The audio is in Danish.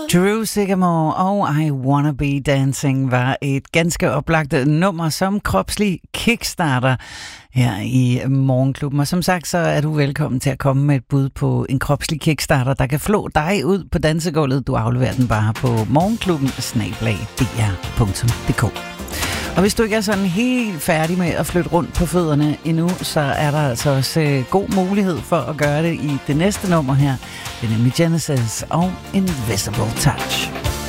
Drew Sigamore og I Wanna Be Dancing var et ganske oplagt nummer som kropslig kickstarter her i Morgenklubben. Og som sagt, så er du velkommen til at komme med et bud på en kropslig kickstarter, der kan flå dig ud på dansegulvet. Du afleverer den bare på morgenklubben@dr.dk. Og hvis du ikke er sådan helt færdig med at flytte rundt på fødderne endnu, så er der altså også god mulighed for at gøre det i det næste nummer her. Det er nemlig Genesis og Invisible Touch.